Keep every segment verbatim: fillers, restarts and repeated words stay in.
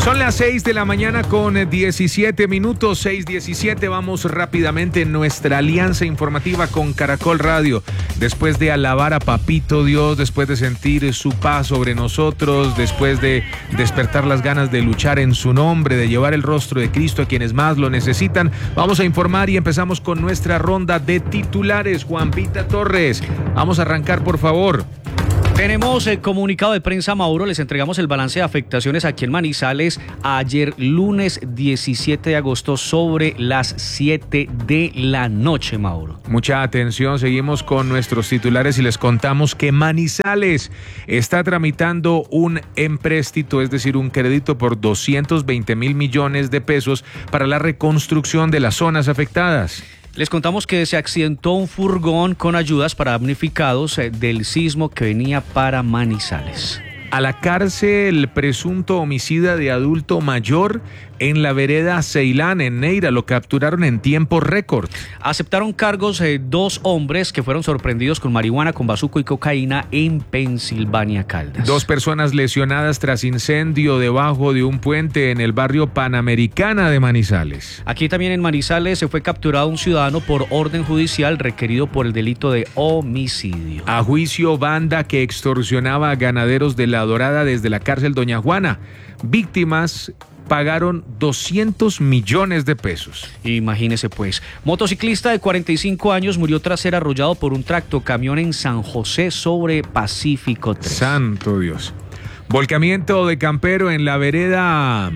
Son las seis de la mañana con diecisiete minutos, seis diecisiete. Vamos rápidamente en nuestra alianza informativa con Caracol Radio. Después de alabar a Papito Dios, después de sentir su paz sobre nosotros, después de despertar las ganas de luchar en su nombre, de llevar el rostro de Cristo a quienes más lo necesitan, vamos a informar y empezamos con nuestra ronda de titulares. Juanpita Torres, vamos a arrancar, por favor. Tenemos el comunicado de prensa, Mauro. Les entregamos el balance de afectaciones aquí en Manizales ayer lunes diecisiete de agosto sobre las siete de la noche, Mauro. Mucha atención, seguimos con nuestros titulares y les contamos que Manizales está tramitando un empréstito, es decir, un crédito por doscientos veinte mil millones de pesos para la reconstrucción de las zonas afectadas. Les contamos que se accidentó un furgón con ayudas para damnificados del sismo que venía para Manizales. A la cárcel presunto homicida de adulto mayor en la vereda Ceilán, en Neira. Lo capturaron en tiempo récord. Aceptaron cargos eh, dos hombres que fueron sorprendidos con marihuana, con bazuco y cocaína en Pensilvania, Caldas. Dos personas lesionadas tras incendio debajo de un puente en el barrio Panamericana de Manizales. Aquí también en Manizales se fue capturado un ciudadano por orden judicial requerido por el delito de homicidio. A juicio, banda que extorsionaba a ganaderos de La Dorada desde la cárcel Doña Juana. Víctimas pagaron doscientos millones de pesos. Imagínese pues. Motociclista de cuarenta y cinco años murió tras ser arrollado por un tractocamión en San José sobre Pacífico tres. Santo Dios. Volcamiento de campero en la vereda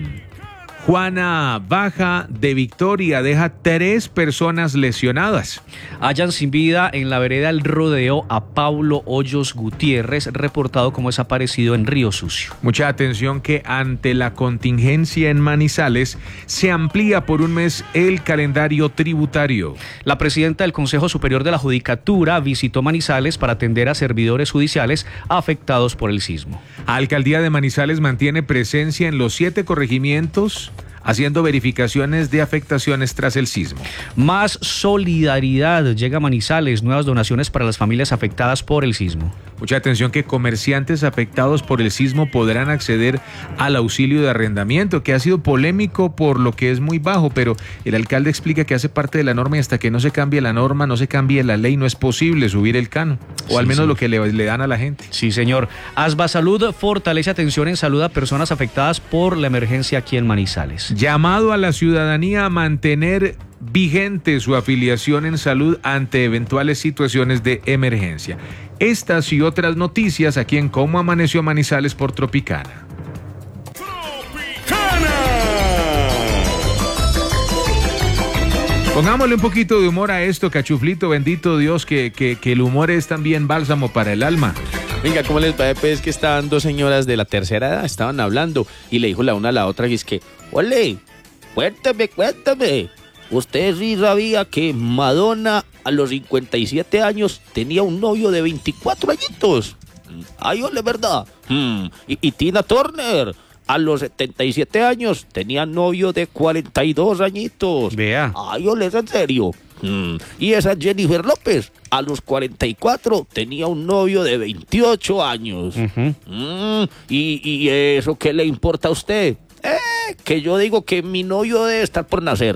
Juana Baja de Victoria deja tres personas lesionadas. Hallan sin vida en la vereda El Rodeo a Pablo Hoyos Gutiérrez, reportado como desaparecido en Río Sucio. Mucha atención que ante la contingencia en Manizales se amplía por un mes el calendario tributario. La presidenta del Consejo Superior de la Judicatura visitó Manizales para atender a servidores judiciales afectados por el sismo. Alcaldía de Manizales mantiene presencia en los siete corregimientos, haciendo verificaciones de afectaciones tras el sismo. Más solidaridad llega a Manizales, nuevas donaciones para las familias afectadas por el sismo. Mucha atención que comerciantes afectados por el sismo podrán acceder al auxilio de arrendamiento, que ha sido polémico por lo que es muy bajo, pero el alcalde explica que hace parte de la norma y hasta que no se cambie la norma, no se cambie la ley, no es posible subir el canon, o sí, al menos sí. lo que le, le dan a la gente. Sí, señor. Asba Salud fortalece atención en salud a personas afectadas por la emergencia aquí en Manizales. Llamado a la ciudadanía a mantener vigente su afiliación en salud ante eventuales situaciones de emergencia. Estas y otras noticias aquí en Cómo Amaneció Manizales por Tropicana. ¡Tropicana! Pongámosle un poquito de humor a esto, cachuflito, bendito Dios, que, que, que el humor es también bálsamo para el alma. Venga, ¿cómo les va? Pues que estaban dos señoras de la tercera edad, estaban hablando y le dijo la una a la otra, y es que, ole, cuéntame, cuéntame, ¿usted sí sabía que Madonna a los cincuenta y siete años tenía un novio de veinticuatro añitos? Ay, ole, ¿verdad? Hmm. Y, y Tina Turner a los setenta y siete años tenía novio de cuarenta y dos añitos. Vea. Ay, ole, ¿es en serio? Hmm. Y esa Jennifer López a los cuarenta y cuatro tenía un novio de veintiocho años. Uh-huh. Hmm. ¿Y, ¿Y eso qué le importa a usted? Eh, que yo digo que mi novio debe estar por nacer.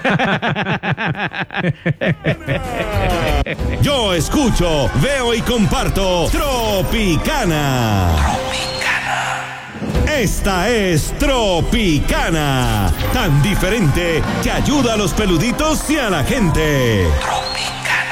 Yo escucho, veo y comparto Tropicana. Tropicana. Esta es Tropicana. Tan diferente que ayuda a los peluditos y a la gente. Tropicana.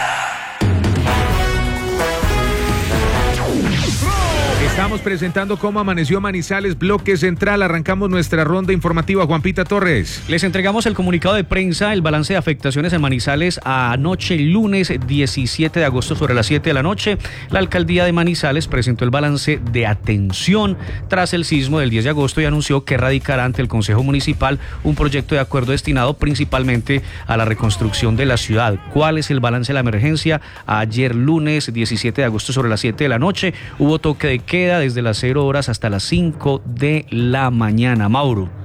Estamos presentando Cómo Amaneció Manizales, bloque central. Arrancamos nuestra ronda informativa. Juanpita Torres. Les entregamos el comunicado de prensa, el balance de afectaciones en Manizales anoche, lunes diecisiete de agosto sobre las siete de la noche. La alcaldía de Manizales presentó el balance de atención tras el sismo del diez de agosto y anunció que radicará ante el Consejo Municipal un proyecto de acuerdo destinado principalmente a la reconstrucción de la ciudad. ¿Cuál es el balance de la emergencia? Ayer lunes diecisiete de agosto sobre las siete de la noche hubo toque de queda desde las cero horas hasta las cinco de la mañana. Mauro.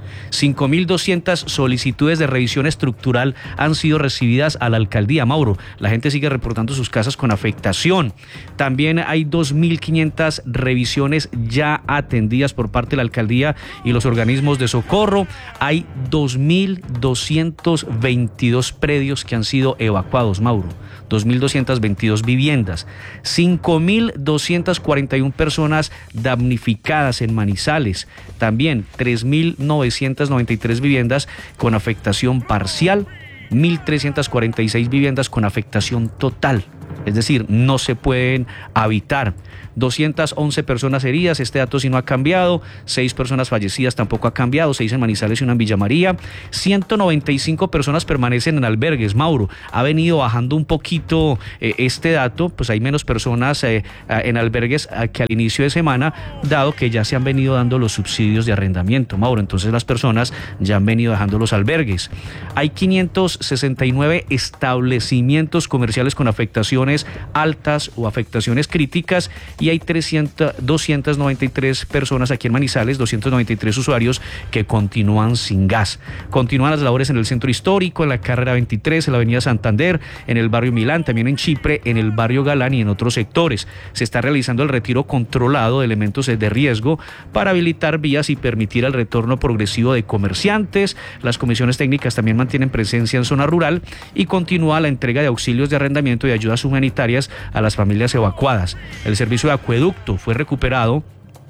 cinco mil doscientas solicitudes de revisión estructural han sido recibidas a la alcaldía, Mauro. La gente sigue reportando sus casas con afectación. También hay dos mil quinientas revisiones ya atendidas por parte de la alcaldía y los organismos de socorro. Hay dos mil doscientos veintidós predios que han sido evacuados, Mauro. dos mil doscientas veintidós viviendas, cinco mil doscientas cuarenta y una personas damnificadas en Manizales, también tres mil novecientas noventa y tres viviendas con afectación parcial, mil trescientas cuarenta y seis viviendas con afectación total, es decir, no se pueden habitar. doscientas once personas heridas, este dato sí no ha cambiado, seis personas fallecidas tampoco ha cambiado, seis en Manizales y una en Villa María, ciento noventa y cinco personas permanecen en albergues, Mauro, ha venido bajando un poquito eh, este dato, pues hay menos personas eh, en albergues eh, que al inicio de semana, dado que ya se han venido dando los subsidios de arrendamiento, Mauro, entonces las personas ya han venido dejando los albergues. Hay quinientos sesenta y nueve establecimientos comerciales con afectaciones altas o afectaciones críticas y hay trescientas, doscientas noventa y tres personas aquí en Manizales, doscientos noventa y tres usuarios que continúan sin gas. Continúan las labores en el centro histórico, en la carrera veintitrés, en la avenida Santander, en el barrio Milán, también en Chipre, en el barrio Galán y en otros sectores. Se está realizando el retiro controlado de elementos de riesgo para habilitar vías y permitir el retorno progresivo de comerciantes. Las comisiones técnicas también mantienen presencia en zona rural y continúa la entrega de auxilios de arrendamiento y ayudas humanitarias a las familias evacuadas. El servicio de acueducto fue recuperado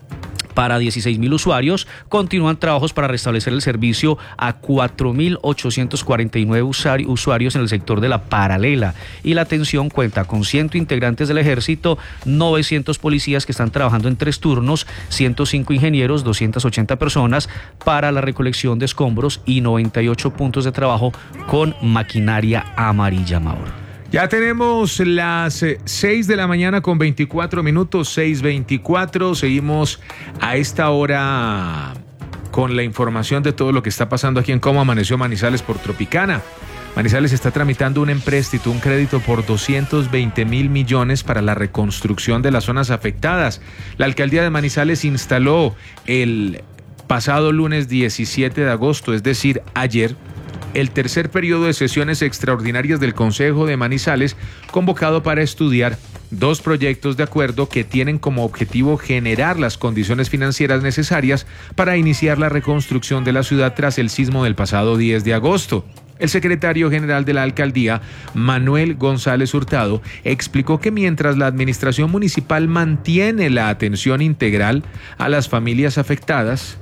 para dieciséis mil usuarios. Continúan trabajos para restablecer el servicio a cuatro mil ochocientos cuarenta y nueve usuarios en el sector de la paralela y la atención cuenta con cien integrantes del ejército, novecientos policías que están trabajando en tres turnos, ciento cinco ingenieros, doscientas ochenta personas para la recolección de escombros y noventa y ocho puntos de trabajo con maquinaria amarilla, Mauro. Ya tenemos las seis de la mañana con veinticuatro minutos, seis veinticuatro. Seguimos a esta hora con la información de todo lo que está pasando aquí en Cómo Amaneció Manizales por Tropicana. Manizales está tramitando un empréstito, un crédito por doscientos veinte mil millones para la reconstrucción de las zonas afectadas. La alcaldía de Manizales instaló el pasado lunes diecisiete de agosto, es decir, ayer, el tercer periodo de sesiones extraordinarias del Consejo de Manizales, convocado para estudiar dos proyectos de acuerdo que tienen como objetivo generar las condiciones financieras necesarias para iniciar la reconstrucción de la ciudad tras el sismo del pasado diez de agosto. El secretario general de la alcaldía, Manuel González Hurtado, explicó que mientras la administración municipal mantiene la atención integral a las familias afectadas,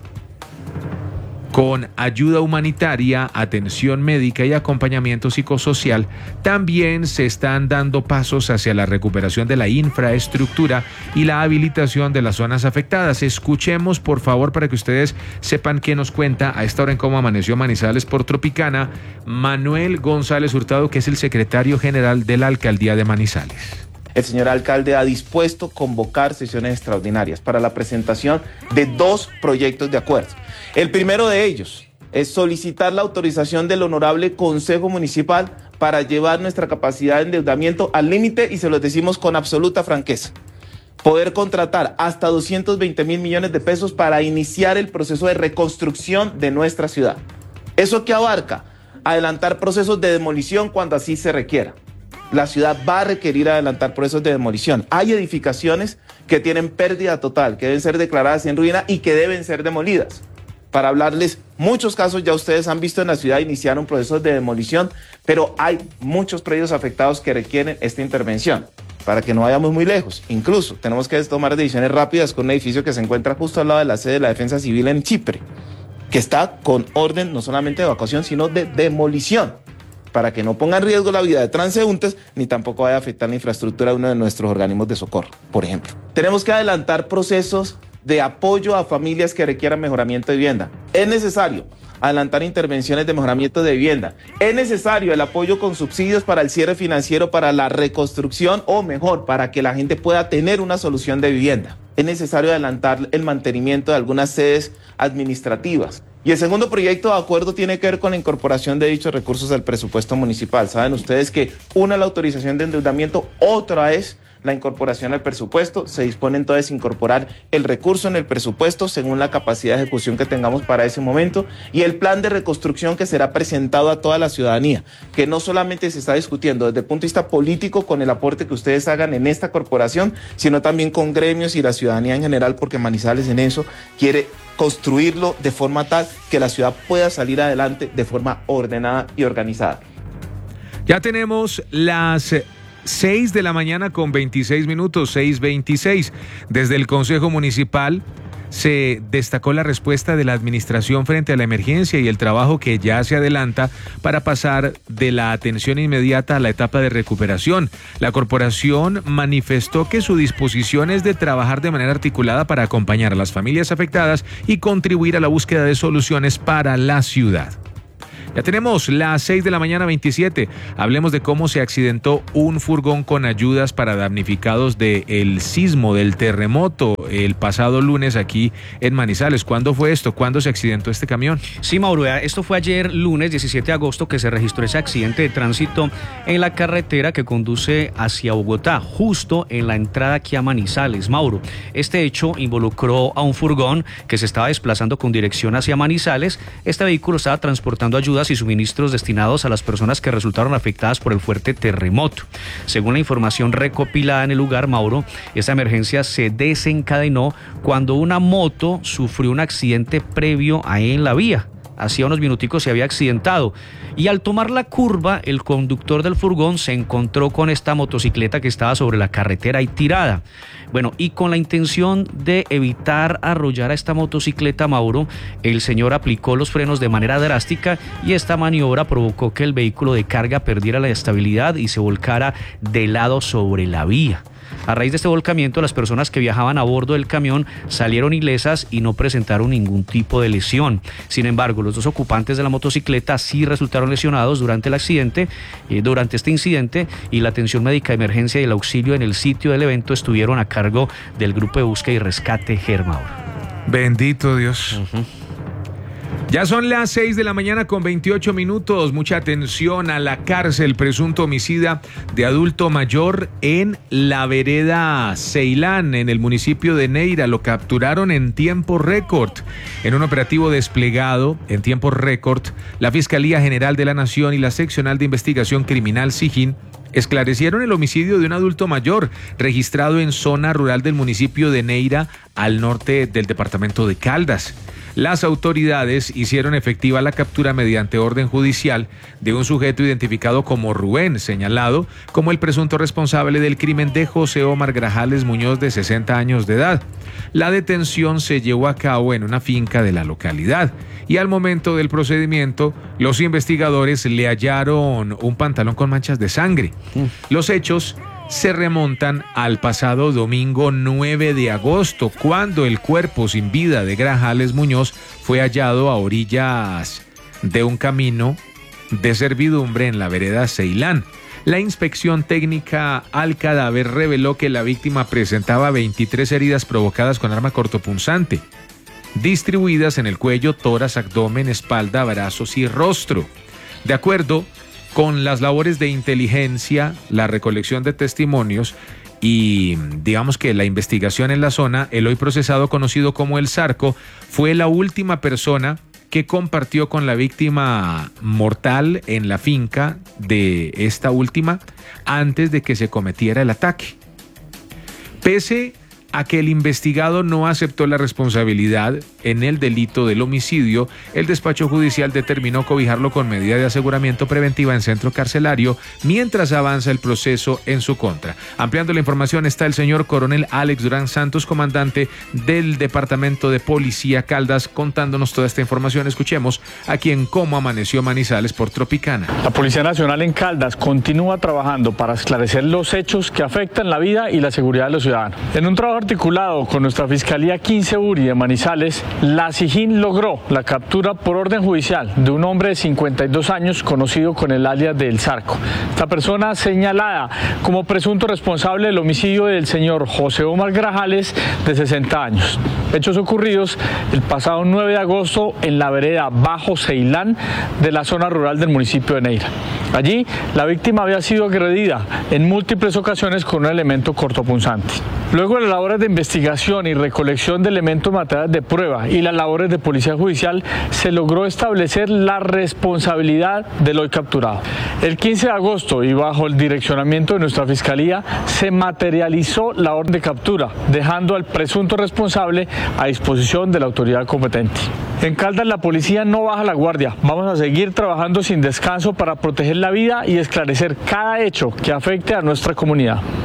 con ayuda humanitaria, atención médica y acompañamiento psicosocial, también se están dando pasos hacia la recuperación de la infraestructura y la habilitación de las zonas afectadas. Escuchemos, por favor, para que ustedes sepan qué nos cuenta a esta hora en Cómo Amaneció Manizales por Tropicana, Manuel González Hurtado, que es el secretario general de la alcaldía de Manizales. El señor alcalde ha dispuesto convocar sesiones extraordinarias para la presentación de dos proyectos de acuerdo. El primero de ellos es solicitar la autorización del honorable Consejo Municipal para llevar nuestra capacidad de endeudamiento al límite, y se los decimos con absoluta franqueza. Poder contratar hasta doscientos veinte mil millones de pesos para iniciar el proceso de reconstrucción de nuestra ciudad. ¿Eso qué abarca? Adelantar procesos de demolición cuando así se requiera. La ciudad va a requerir adelantar procesos de demolición. Hay edificaciones que tienen pérdida total, que deben ser declaradas en ruina y que deben ser demolidas. Para hablarles, muchos casos ya ustedes han visto en la ciudad iniciar un proceso de demolición, pero hay muchos predios afectados que requieren esta intervención. Para que no vayamos muy lejos, incluso tenemos que tomar decisiones rápidas con un edificio que se encuentra justo al lado de la sede de la Defensa Civil en Chipre, que está con orden no solamente de evacuación, sino de demolición, para que no ponga en riesgo la vida de transeúntes, ni tampoco vaya a afectar la infraestructura de uno de nuestros organismos de socorro, por ejemplo. Tenemos que adelantar procesos de apoyo a familias que requieran mejoramiento de vivienda. Es necesario adelantar intervenciones de mejoramiento de vivienda. Es necesario el apoyo con subsidios para el cierre financiero, para la reconstrucción, o mejor, para que la gente pueda tener una solución de vivienda. Es necesario adelantar el mantenimiento de algunas sedes administrativas. Y el segundo proyecto de acuerdo tiene que ver con la incorporación de dichos recursos al presupuesto municipal. Saben ustedes que una es la autorización de endeudamiento, otra es la incorporación al presupuesto. Se dispone entonces incorporar el recurso en el presupuesto según la capacidad de ejecución que tengamos para ese momento, y el plan de reconstrucción que será presentado a toda la ciudadanía, que no solamente se está discutiendo desde el punto de vista político con el aporte que ustedes hagan en esta corporación, sino también con gremios y la ciudadanía en general, porque Manizales en eso quiere construirlo de forma tal que la ciudad pueda salir adelante de forma ordenada y organizada. Ya tenemos las seis de la mañana con veintiséis minutos, seis veintiséis. Desde el Consejo Municipal se destacó la respuesta de la administración frente a la emergencia y el trabajo que ya se adelanta para pasar de la atención inmediata a la etapa de recuperación. La corporación manifestó que su disposición es de trabajar de manera articulada para acompañar a las familias afectadas y contribuir a la búsqueda de soluciones para la ciudad. Ya tenemos las seis de la mañana veintisiete. Hablemos de cómo se accidentó un furgón con ayudas para damnificados del sismo, del terremoto, el pasado lunes aquí en Manizales. ¿Cuándo fue esto? ¿Cuándo se accidentó este camión? Sí, Mauro, esto fue ayer lunes diecisiete de agosto que se registró ese accidente de tránsito en la carretera que conduce hacia Bogotá, justo en la entrada aquí a Manizales. Mauro, este hecho involucró a un furgón que se estaba desplazando con dirección hacia Manizales. Este vehículo estaba transportando ayudas y suministros destinados a las personas que resultaron afectadas por el fuerte terremoto. Según la información recopilada en el lugar, Mauro, esta emergencia se desencadenó cuando una moto sufrió un accidente previo ahí en la vía. Hacía unos minuticos se había accidentado y al tomar la curva, el conductor del furgón se encontró con esta motocicleta que estaba sobre la carretera y tirada. Bueno, y con la intención de evitar arrollar a esta motocicleta, Mauro, el señor aplicó los frenos de manera drástica y esta maniobra provocó que el vehículo de carga perdiera la estabilidad y se volcara de lado sobre la vía. A raíz de este volcamiento, las personas que viajaban a bordo del camión salieron ilesas y no presentaron ningún tipo de lesión. Sin embargo, los dos ocupantes de la motocicleta sí resultaron lesionados durante el accidente, eh, durante este incidente, y la atención médica de emergencia y el auxilio en el sitio del evento estuvieron a cargo del Grupo de Búsqueda y Rescate Germaur. Bendito Dios. Uh-huh. Ya son las seis de la mañana con veintiocho minutos. Mucha atención a la cárcel. Presunto homicida de adulto mayor en la vereda Ceilán, en el municipio de Neira. Lo capturaron en tiempo récord. En un operativo desplegado en tiempo récord, la Fiscalía General de la Nación y la Seccional de Investigación Criminal SIGIN esclarecieron el homicidio de un adulto mayor registrado en zona rural del municipio de Neira, al norte del departamento de Caldas. Las autoridades hicieron efectiva la captura mediante orden judicial de un sujeto identificado como Rubén, señalado como el presunto responsable del crimen de José Omar Grajales Muñoz, de sesenta años de edad. La detención se llevó a cabo en una finca de la localidad y al momento del procedimiento los investigadores le hallaron un pantalón con manchas de sangre. Los hechos se remontan al pasado domingo nueve de agosto, cuando el cuerpo sin vida de Grajales Muñoz fue hallado a orillas de un camino de servidumbre en la vereda Ceilán. La inspección técnica al cadáver reveló que la víctima presentaba veintitrés heridas provocadas con arma cortopunzante, distribuidas en el cuello, tórax, abdomen, espalda, brazos y rostro. De acuerdo con las labores de inteligencia, la recolección de testimonios y digamos que la investigación en la zona, el hoy procesado conocido como El Zarco fue la última persona que compartió con la víctima mortal en la finca de esta última antes de que se cometiera el ataque. Pese a que el investigado no aceptó la responsabilidad en el delito del homicidio, el despacho judicial determinó cobijarlo con medida de aseguramiento preventiva en centro carcelario mientras avanza el proceso en su contra. Ampliando la información está el señor coronel Alex Durán Santos, comandante del Departamento de Policía Caldas, contándonos toda esta información. Escuchemos aquí en Cómo Amaneció Manizales por Tropicana. La Policía Nacional en Caldas continúa trabajando para esclarecer los hechos que afectan la vida y la seguridad de los ciudadanos. En un trabajo articulado con nuestra Fiscalía quince URI de Manizales, la SIGIN logró la captura por orden judicial de un hombre de cincuenta y dos años conocido con el alias de El Zarco. Esta persona señalada como presunto responsable del homicidio del señor José Omar Grajales, de sesenta años. Hechos ocurridos el pasado nueve de agosto en la vereda Bajo Ceilán de la zona rural del municipio de Neira. Allí, la víctima había sido agredida en múltiples ocasiones con un elemento cortopunzante. Luego de las labores de investigación y recolección de elementos materiales de prueba y las labores de policía judicial, se logró establecer la responsabilidad del hoy capturado. El quince de agosto, y bajo el direccionamiento de nuestra Fiscalía, se materializó la orden de captura, dejando al presunto responsable a disposición de la autoridad competente. En Caldas, la policía no baja la guardia. Vamos a seguir trabajando sin descanso para proteger la vida y esclarecer cada hecho que afecte a nuestra comunidad.